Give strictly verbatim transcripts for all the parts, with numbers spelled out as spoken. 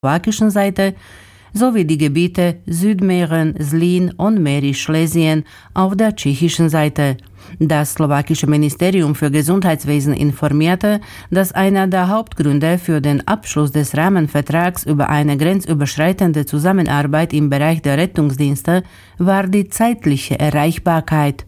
slowakischen Seite sowie die Gebiete Südmähren, Zlín und Mährisch-Schlesien auf der tschechischen Seite. Das slowakische Ministerium für Gesundheitswesen informierte, dass einer der Hauptgründe für den Abschluss des Rahmenvertrags über eine grenzüberschreitende Zusammenarbeit im Bereich der Rettungsdienste war die zeitliche Erreichbarkeit.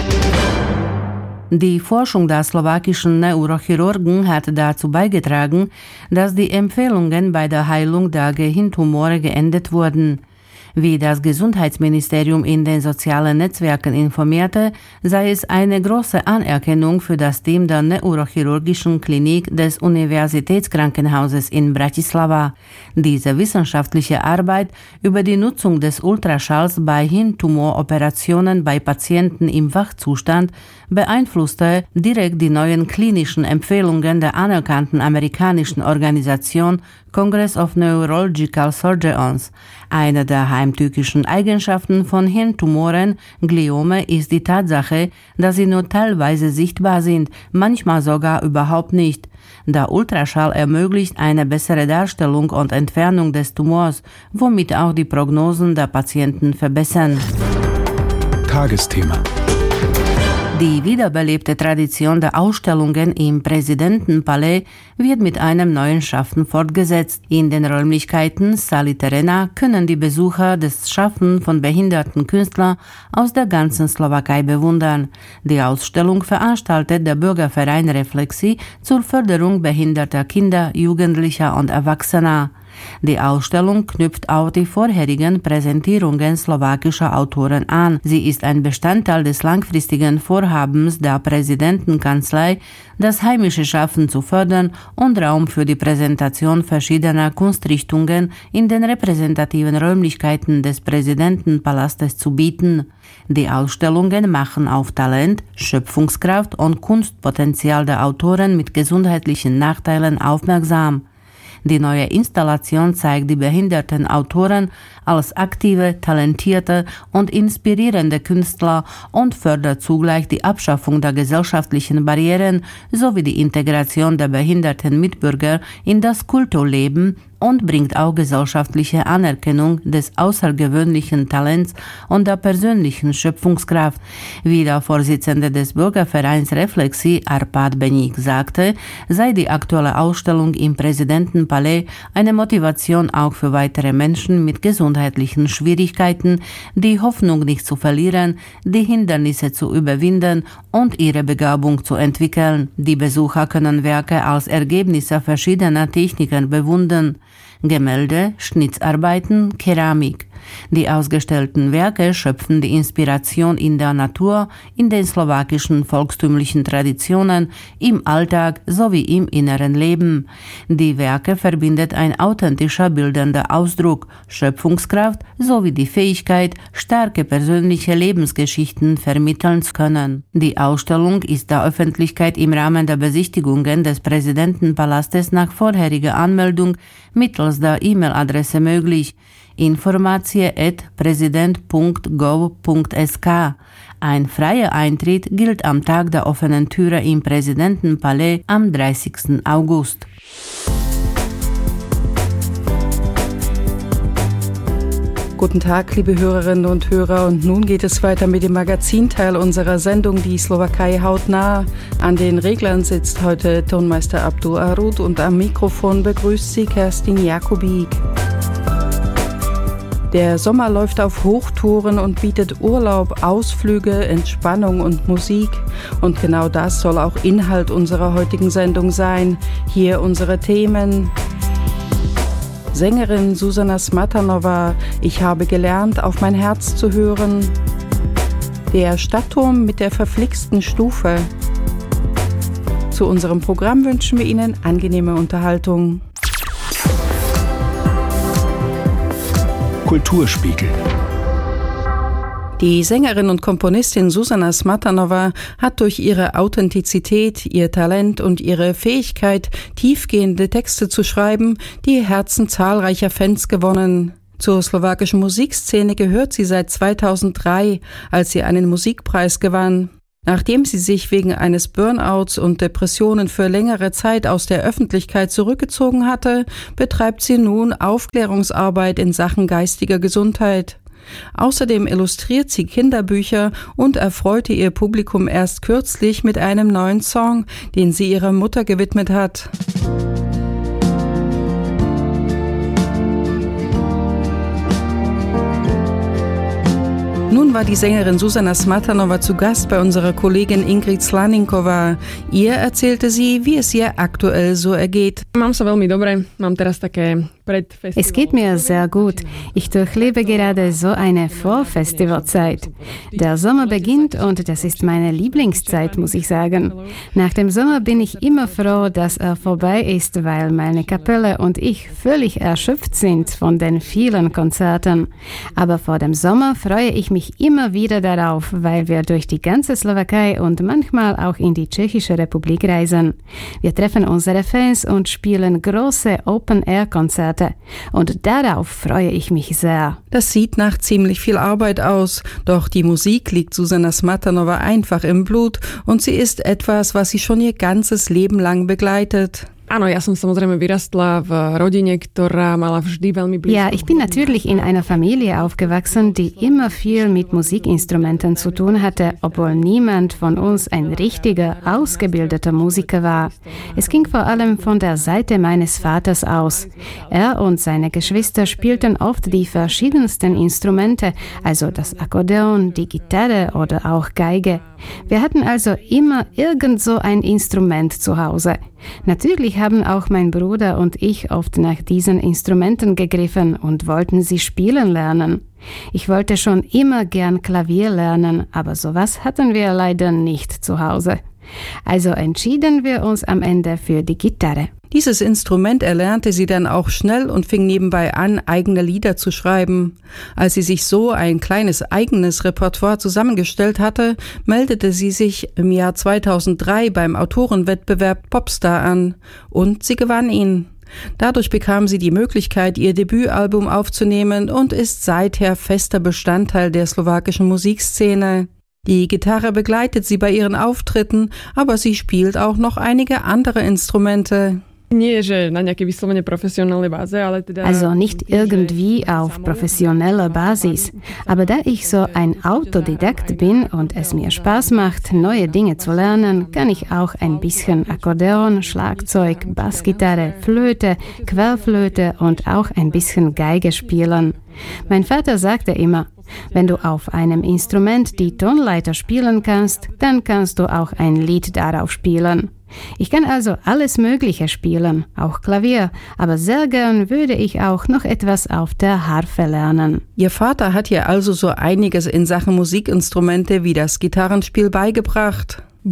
Die Forschung der slowakischen Neurochirurgen hat dazu beigetragen, dass die Empfehlungen bei der Heilung der Gehirntumore geändert wurden. Wie das Gesundheitsministerium in den sozialen Netzwerken informierte, sei es eine große Anerkennung für das Team der neurochirurgischen Klinik des Universitätskrankenhauses in Bratislava. Diese wissenschaftliche Arbeit über die Nutzung des Ultraschalls bei Hirntumoroperationen bei Patienten im Wachzustand beeinflusste direkt die neuen klinischen Empfehlungen der anerkannten amerikanischen Organisation Congress of Neurological Surgeons. Eine der heimtückischen Eigenschaften von Hirntumoren, Gliome, ist die Tatsache, dass sie nur teilweise sichtbar sind, manchmal sogar überhaupt nicht. Der Ultraschall ermöglicht eine bessere Darstellung und Entfernung des Tumors, womit auch die Prognosen der Patienten verbessern. Tagesthema. Die wiederbelebte Tradition der Ausstellungen im Präsidentenpalais wird mit einem neuen Schaffen fortgesetzt. In den Räumlichkeiten Sali Terena können die Besucher das Schaffen von behinderten Künstlern aus der ganzen Slowakei bewundern. Die Ausstellung veranstaltet der Bürgerverein Reflexi zur Förderung behinderter Kinder, Jugendlicher und Erwachsener. Die Ausstellung knüpft auf die vorherigen Präsentierungen slowakischer Autoren an. Sie ist ein Bestandteil des langfristigen Vorhabens der Präsidentenkanzlei, das heimische Schaffen zu fördern und Raum für die Präsentation verschiedener Kunstrichtungen in den repräsentativen Räumlichkeiten des Präsidentenpalastes zu bieten. Die Ausstellungen machen auf Talent, Schöpfungskraft und Kunstpotenzial der Autoren mit gesundheitlichen Nachteilen aufmerksam. Die neue Installation zeigt die behinderten Autoren als aktive, talentierte und inspirierende Künstler und fördert zugleich die Abschaffung der gesellschaftlichen Barrieren sowie die Integration der behinderten Mitbürger in das Kulturleben und bringt auch gesellschaftliche Anerkennung des außergewöhnlichen Talents und der persönlichen Schöpfungskraft. Wie der Vorsitzende des Bürgervereins Reflexi, Arpad Beník, sagte, sei die aktuelle Ausstellung im Präsidentenpalais eine Motivation auch für weitere Menschen mit gesundheitlichen Schwierigkeiten, die Hoffnung nicht zu verlieren, die Hindernisse zu überwinden und ihre Begabung zu entwickeln. Die Besucher können Werke als Ergebnisse verschiedener Techniken bewundern. Gemälde, Schnitzarbeiten, Keramik. Die ausgestellten Werke schöpfen die Inspiration in der Natur, in den slowakischen volkstümlichen Traditionen, im Alltag sowie im inneren Leben. Die Werke verbindet ein authentischer bildender Ausdruck, Schöpfungskraft sowie die Fähigkeit, starke persönliche Lebensgeschichten vermitteln zu können. Die Ausstellung ist der Öffentlichkeit im Rahmen der Besichtigungen des Präsidentenpalastes nach vorheriger Anmeldung mittels der E-Mail-Adresse möglich. Informatie at president punkt gov punkt es ka. Ein freier Eintritt gilt am Tag der offenen Türe im Präsidentenpalais am dreißigsten August. Guten Tag, liebe Hörerinnen und Hörer, und nun geht es weiter mit dem Magazinteil unserer Sendung Die Slowakei hautnah. An den Reglern sitzt heute Tonmeister Abdul Arud und am Mikrofon begrüßt sie Kerstin Jakubik. Der Sommer läuft auf Hochtouren und bietet Urlaub, Ausflüge, Entspannung und Musik. Und genau das soll auch Inhalt unserer heutigen Sendung sein. Hier unsere Themen. Sängerin Zuzana Smatanova, ich habe gelernt, auf mein Herz zu hören. Der Stadtturm mit der verflixten Stufe. Zu unserem Programm wünschen wir Ihnen angenehme Unterhaltung. Kulturspiegel. Die Sängerin und Komponistin Zuzana Smatanova hat durch ihre Authentizität, ihr Talent und ihre Fähigkeit, tiefgehende Texte zu schreiben, die Herzen zahlreicher Fans gewonnen. Zur slowakischen Musikszene gehört sie seit zweitausenddrei, als sie einen Musikpreis gewann. Nachdem sie sich wegen eines Burnouts und Depressionen für längere Zeit aus der Öffentlichkeit zurückgezogen hatte, betreibt sie nun Aufklärungsarbeit in Sachen geistiger Gesundheit. Außerdem illustriert sie Kinderbücher und erfreute ihr Publikum erst kürzlich mit einem neuen Song, den sie ihrer Mutter gewidmet hat. Nun war die Sängerin Zuzana Smatanova zu Gast bei unserer Kollegin Ingrid Slaninkova. Ihr erzählte sie, wie es ihr aktuell so ergeht. Es geht mir sehr gut. Ich durchlebe gerade so eine Vorfestivalzeit. Der Sommer beginnt und das ist meine Lieblingszeit, muss ich sagen. Nach dem Sommer bin ich immer froh, dass er vorbei ist, weil meine Kapelle und ich völlig erschöpft sind von den vielen Konzerten. Aber vor dem Sommer freue ich mich immer wieder darauf, weil wir durch die ganze Slowakei und manchmal auch in die Tschechische Republik reisen. Wir treffen unsere Fans und spielen große Open-Air-Konzerte. Und darauf freue ich mich sehr. Das sieht nach ziemlich viel Arbeit aus, doch die Musik liegt Zuzana Smatanova einfach im Blut und sie ist etwas, was sie schon ihr ganzes Leben lang begleitet. Ja, ich bin natürlich in einer Familie aufgewachsen, die immer viel mit Musikinstrumenten zu tun hatte, obwohl niemand von uns ein richtiger, ausgebildeter Musiker war. Es ging vor allem von der Seite meines Vaters aus. Er und seine Geschwister spielten oft die verschiedensten Instrumente, also das Akkordeon, die Gitarre oder auch Geige. Wir hatten also immer irgend so ein Instrument zu Hause. Natürlich haben auch mein Bruder und ich oft nach diesen Instrumenten gegriffen und wollten sie spielen lernen. Ich wollte schon immer gern Klavier lernen, aber sowas hatten wir leider nicht zu Hause. Also entschieden wir uns am Ende für die Gitarre. Dieses Instrument erlernte sie dann auch schnell und fing nebenbei an, eigene Lieder zu schreiben. Als sie sich so ein kleines eigenes Repertoire zusammengestellt hatte, meldete sie sich im Jahr zweitausenddrei beim Autorenwettbewerb Popstar an und sie gewann ihn. Dadurch bekam sie die Möglichkeit, ihr Debütalbum aufzunehmen und ist seither fester Bestandteil der slowakischen Musikszene. Die Gitarre begleitet sie bei ihren Auftritten, aber sie spielt auch noch einige andere Instrumente. Also nicht irgendwie auf professioneller Basis. Aber da ich so ein Autodidakt bin und es mir Spaß macht, neue Dinge zu lernen, kann ich auch ein bisschen Akkordeon, Schlagzeug, Bassgitarre, Flöte, Querflöte und auch ein bisschen Geige spielen. Mein Vater sagte immer, wenn du auf einem Instrument die Tonleiter spielen kannst, dann kannst du auch ein Lied darauf spielen. Ich kann also alles Mögliche spielen, auch Klavier, aber sehr gern würde ich auch noch etwas auf der Harfe lernen. Ihr Vater hat ihr also so einiges in Sachen Musikinstrumente wie das Gitarrenspiel beigebracht. Er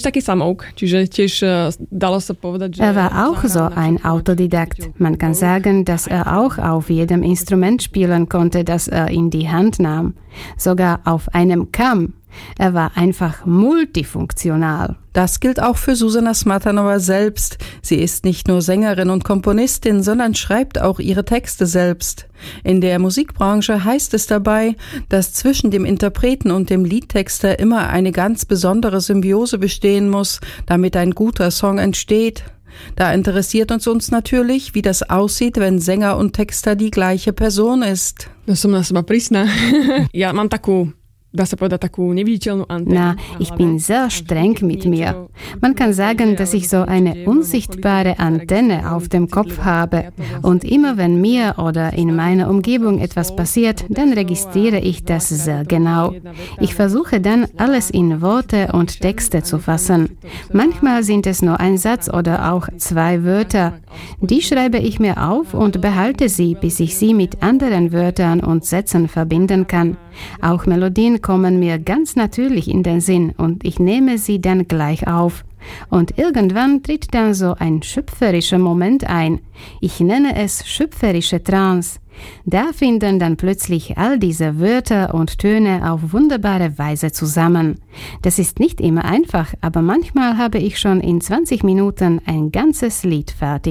war auch so ein Autodidakt. Man kann sagen, dass er auch auf jedem Instrument spielen konnte, das er in die Hand nahm. Sogar auf einem Kamm. Er war einfach multifunktional. Das gilt auch für Zuzana Smatanova selbst. Sie ist nicht nur Sängerin und Komponistin, sondern schreibt auch ihre Texte selbst. In der Musikbranche heißt es dabei, dass zwischen dem Interpreten und dem Liedtexter immer eine ganz besondere Symbiose bestehen muss, damit ein guter Song entsteht. Da interessiert uns uns natürlich, wie das aussieht, wenn Sänger und Texter die gleiche Person ist. Na, ich bin sehr streng mit mir. Man kann sagen, dass ich so eine unsichtbare Antenne auf dem Kopf habe. Und immer wenn mir oder in meiner Umgebung etwas passiert, dann registriere ich das sehr genau. Ich versuche dann, alles in Worte und Texte zu fassen. Manchmal sind es nur ein Satz oder auch zwei Wörter. Die schreibe ich mir auf und behalte sie, bis ich sie mit anderen Wörtern und Sätzen verbinden kann. Auch Melodien kommen mir ganz natürlich in den Sinn und ich nehme sie dann gleich auf. Und irgendwann tritt dann so ein schöpferischer Moment ein. Ich nenne es schöpferische Trance. Da finden dann plötzlich all diese Wörter und Töne auf wunderbare Weise zusammen. Das ist nicht immer einfach, aber manchmal habe ich schon in zwanzig Minuten ein ganzes Lied fertig.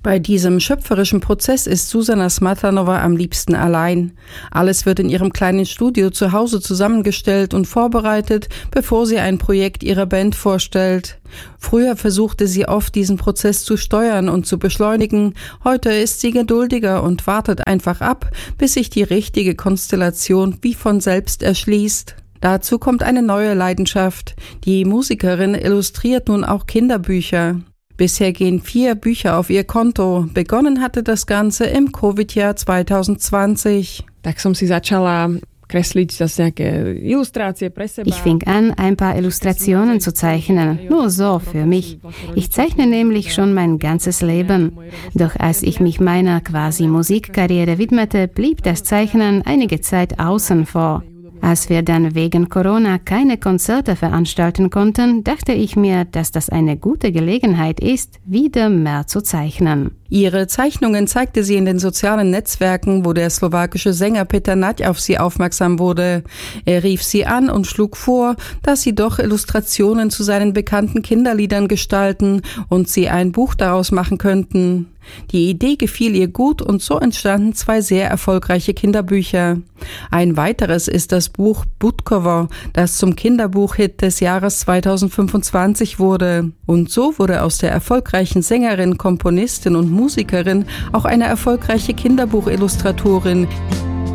Bei diesem schöpferischen Prozess ist Zuzana Smatanova am liebsten allein. Alles wird in ihrem kleinen Studio zu Hause zusammengestellt und vorbereitet, bevor sie ein Projekt ihrer Band vorstellt. Früher versuchte sie oft, diesen Prozess zu steuern und zu beschleunigen. Heute ist sie geduldiger und wartet einfach ab, bis sich die richtige Konstellation wie von selbst erschließt. Dazu kommt eine neue Leidenschaft. Die Musikerin illustriert nun auch Kinderbücher. Bisher gehen vier Bücher auf ihr Konto. Begonnen hatte das Ganze im Covid-Jahr zwanzig zwanzig. Tak som si začala kresliť zase nejaké Illustrácie pre seba. Ich fing an, ein paar Illustrationen zu zeichnen, nur so für mich. Ich zeichne nämlich schon mein ganzes Leben. Doch als ich mich meiner quasi Musikkarriere widmete, blieb das Zeichnen einige Zeit außen vor. Als wir dann wegen Corona keine Konzerte veranstalten konnten, dachte ich mir, dass das eine gute Gelegenheit ist, wieder mehr zu zeichnen. Ihre Zeichnungen zeigte sie in den sozialen Netzwerken, wo der slowakische Sänger Peter Nať auf sie aufmerksam wurde. Er rief sie an und schlug vor, dass sie doch Illustrationen zu seinen bekannten Kinderliedern gestalten und sie ein Buch daraus machen könnten. Die Idee gefiel ihr gut und so entstanden zwei sehr erfolgreiche Kinderbücher. Ein weiteres ist das Buch Budkovo, das zum Kinderbuchhit des Jahres zwanzig fünfundzwanzig wurde. Und so wurde aus der erfolgreichen Sängerin, Komponistin und Musikerin auch eine erfolgreiche Kinderbuchillustratorin.